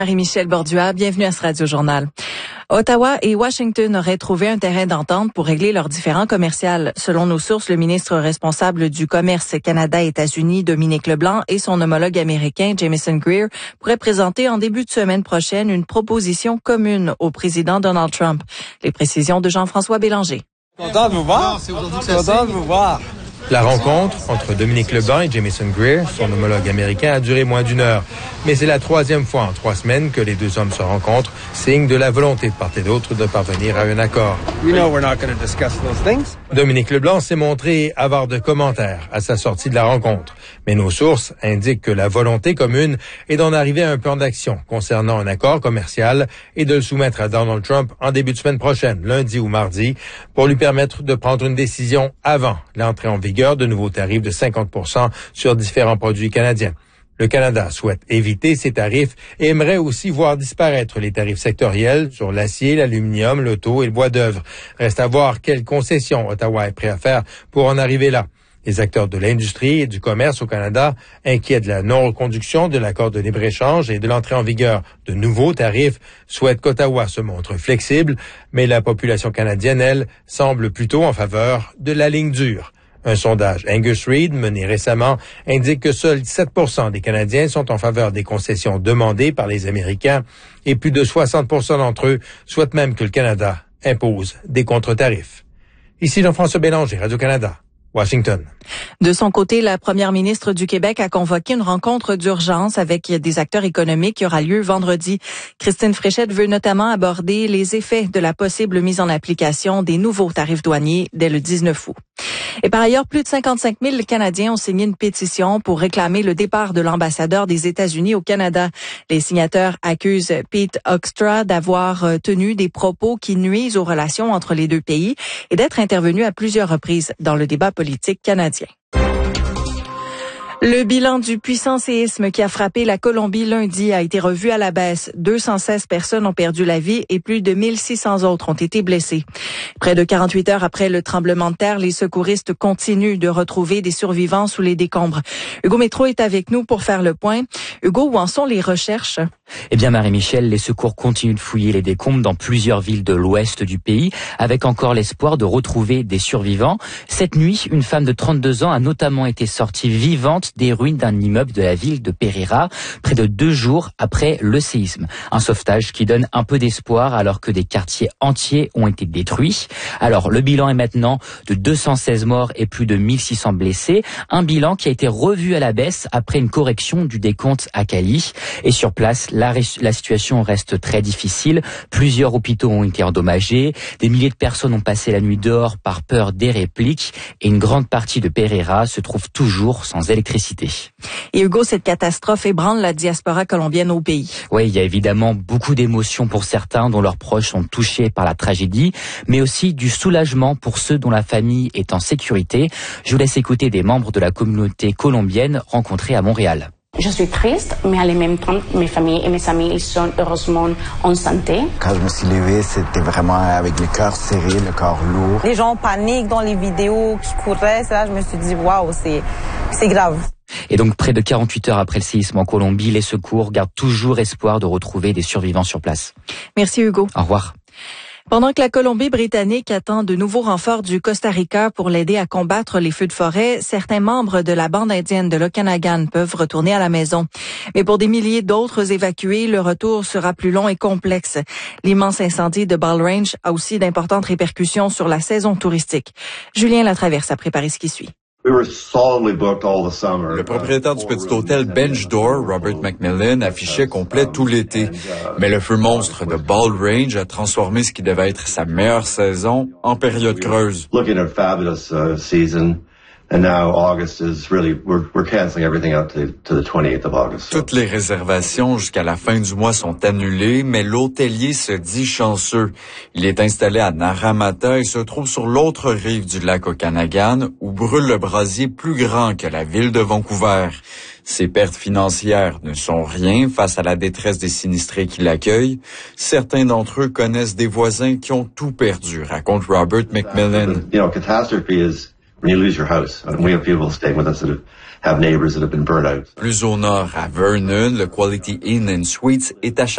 Marie-Michel Bordua, bienvenue à ce Radio-Journal. Ottawa et Washington auraient trouvé un terrain d'entente pour régler leurs différends commerciaux. Selon nos sources, le ministre responsable du commerce Canada-États-Unis, Dominique Leblanc, et son homologue américain, Jamieson Greer, pourraient présenter en début de semaine prochaine une proposition commune au président Donald Trump. Les précisions de Jean-François Bélanger. Content de vous voir. Content de vous voir. La rencontre entre Dominique Leblanc et Jamieson Greer, son homologue américain, a duré moins d'1 heure. Mais c'est la 3e fois en 3 semaines que les deux hommes se rencontrent, signe de la volonté de part et d'autre de parvenir à un accord. Dominique Leblanc s'est montré avare de commentaires à sa sortie de la rencontre. Mais nos sources indiquent que la volonté commune est d'en arriver à un plan d'action concernant un accord commercial et de le soumettre à Donald Trump en début de semaine prochaine, lundi ou mardi, pour lui permettre de prendre une décision avant l'entrée en vigueur de nouveaux tarifs de 50% sur différents produits canadiens. Le Canada souhaite éviter ces tarifs et aimerait aussi voir disparaître les tarifs sectoriels sur l'acier, l'aluminium, l'auto et le bois d'œuvre. Reste à voir quelles concessions Ottawa est prêt à faire pour en arriver là. Les acteurs de l'industrie et du commerce au Canada, inquiets de la non-reconduction de l'accord de libre-échange et de l'entrée en vigueur de nouveaux tarifs, souhaitent qu'Ottawa se montre flexible, mais la population canadienne, elle, semble plutôt en faveur de la ligne dure. Un sondage Angus Reid mené récemment indique que seuls 7% des Canadiens sont en faveur des concessions demandées par les Américains et plus de 60% d'entre eux souhaitent même que le Canada impose des contre-tarifs. Ici Jean-François Bélanger, Radio-Canada. Washington. De son côté, la première ministre du Québec a convoqué une rencontre d'urgence avec des acteurs économiques qui aura lieu vendredi. Christine Fréchette veut notamment aborder les effets de la possible mise en application des nouveaux tarifs douaniers dès le 19 août. Et par ailleurs, plus de 55 000 Canadiens ont signé une pétition pour réclamer le départ de l'ambassadeur des États-Unis au Canada. Les signataires accusent Pete Hoekstra d'avoir tenu des propos qui nuisent aux relations entre les deux pays et d'être intervenu à plusieurs reprises dans le débat politique canadien. Le bilan du puissant séisme qui a frappé la Colombie lundi a été revu à la baisse. 216 personnes ont perdu la vie et plus de 1600 autres ont été blessées. Près de 48 heures après le tremblement de terre, les secouristes continuent de retrouver des survivants sous les décombres. Hugo Métro est avec nous pour faire le point. Hugo, où en sont les recherches? Eh bien, Marie-Michel, les secours continuent de fouiller les décombres dans plusieurs villes de l'ouest du pays, avec encore l'espoir de retrouver des survivants. Cette nuit, une femme de 32 ans a notamment été sortie vivante des ruines d'un immeuble de la ville de Pereira, près de 2 jours après le séisme. Un sauvetage qui donne un peu d'espoir alors que des quartiers entiers ont été détruits. Alors, le bilan est maintenant de 216 morts et plus de 1600 blessés. Un bilan qui a été revu à la baisse après une correction du décompte à Cali. Et sur place, la situation reste très difficile. Plusieurs hôpitaux ont été endommagés. Des milliers de personnes ont passé la nuit dehors par peur des répliques. Et une grande partie de Pereira se trouve toujours sans électricité. Et Hugo, cette catastrophe ébranle la diaspora colombienne au pays. Oui, il y a évidemment beaucoup d'émotions pour certains dont leurs proches sont touchés par la tragédie, mais aussi du soulagement pour ceux dont la famille est en sécurité. Je vous laisse écouter des membres de la communauté colombienne rencontrés à Montréal. Je suis triste, mais en même temps, mes familles et mes amis, ils sont heureusement en santé. Quand je me suis levé, c'était vraiment avec le cœur serré, le cœur lourd. Les gens paniquent dans les vidéos qui couraient, ça, je me suis dit, waouh, c'est grave. Et donc, près de 48 heures après le séisme en Colombie, les secours gardent toujours espoir de retrouver des survivants sur place. Merci Hugo. Au revoir. Pendant que la Colombie-Britannique attend de nouveaux renforts du Costa Rica pour l'aider à combattre les feux de forêt, certains membres de la bande indienne de l'Okanagan peuvent retourner à la maison. Mais pour des milliers d'autres évacués, le retour sera plus long et complexe. L'immense incendie de Ball Range a aussi d'importantes répercussions sur la saison touristique. Julien Latraverse a préparé ce qui suit. Le propriétaire du petit hôtel Bench Door, Robert McMillan, affichait complet tout l'été. Mais le feu monstre de Ball Range a transformé ce qui devait être sa meilleure saison en période creuse. Toutes les réservations jusqu'à la fin du mois sont annulées, mais l'hôtelier se dit chanceux. Il est installé à Naramata et se trouve sur l'autre rive du lac Okanagan, où brûle le brasier plus grand que la ville de Vancouver. Ses pertes financières ne sont rien face à la détresse des sinistrés qui l'accueillent. Certains d'entre eux connaissent des voisins qui ont tout perdu, raconte Robert McMillan. Plus au nord, à Vernon, le Quality Inn & Suites est à